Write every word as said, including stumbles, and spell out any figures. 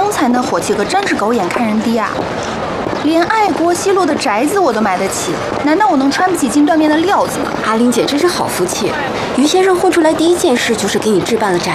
庸才那伙计可真是狗眼看人低啊！连爱国西路的宅子我都买得起，难道我能穿不起金缎面的料子吗？ 阿玲姐真是好福气，于先生混出来第一件事就是给你置办了宅